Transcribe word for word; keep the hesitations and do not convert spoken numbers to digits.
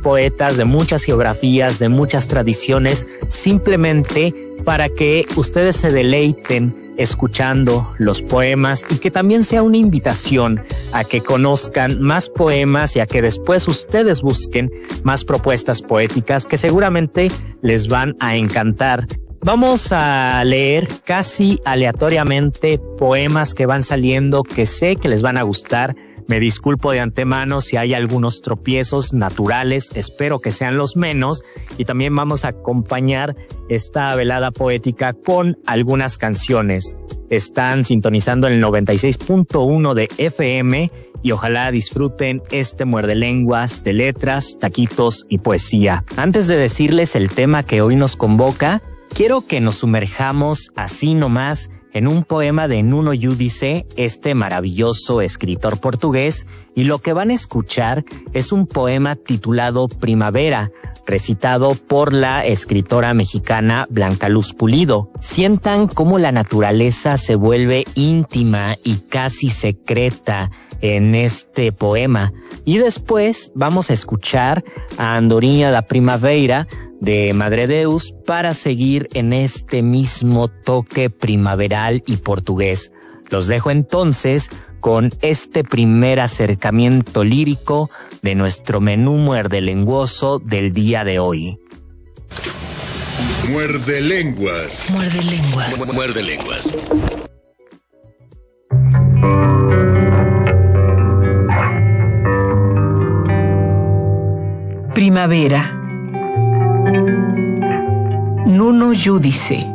poetas, de muchas geografías, de muchas tradiciones, simplemente para que ustedes se deleiten escuchando los poemas y que también sea una invitación a que conozcan más poemas y a que después ustedes busquen más propuestas poéticas que seguramente les van a encantar. Vamos a leer casi aleatoriamente poemas que van saliendo que sé que les van a gustar. Me disculpo de antemano si hay algunos tropiezos naturales, espero que sean los menos, y también vamos a acompañar esta velada poética con algunas canciones. Están sintonizando el noventa y seis punto uno de F M y ojalá disfruten este muerde lenguas de letras, taquitos y poesía. Antes de decirles el tema que hoy nos convoca, quiero que nos sumerjamos así nomás en un poema de Nuno Giudice, este maravilloso escritor portugués, y lo que van a escuchar es un poema titulado Primavera, recitado por la escritora mexicana Blanca Luz Pulido. Sientan cómo la naturaleza se vuelve íntima y casi secreta en este poema. Y después vamos a escuchar a Andorinha da Primavera de Madre Deus para seguir en este mismo toque primaveral y portugués. Los dejo entonces con este primer acercamiento lírico de nuestro menú muerde lenguoso del día de hoy. Muerde lenguas. Muerde lenguas. Mu- Muerde lenguas. Primavera. Nuno Giudice.